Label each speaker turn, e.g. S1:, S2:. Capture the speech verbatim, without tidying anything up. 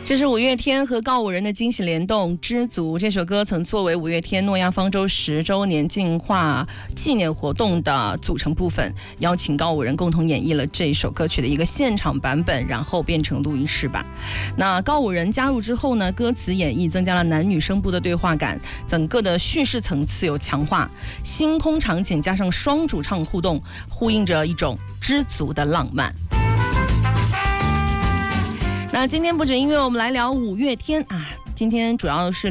S1: 这是五月天和告五人的惊喜联动《知足》。这首歌曾作为五月天诺亚方舟十周年进化纪念活动的组成部分，邀请告五人共同演绎了这首歌曲的一个现场版本，然后变成录音室版。那告五人加入之后呢，歌词演绎增加了男女声部的对话感，整个的叙事层次有强化，星空场景加上双主唱互动，呼应着一种知足的浪漫。那今天不止音乐，我们来聊五月天啊。今天主要是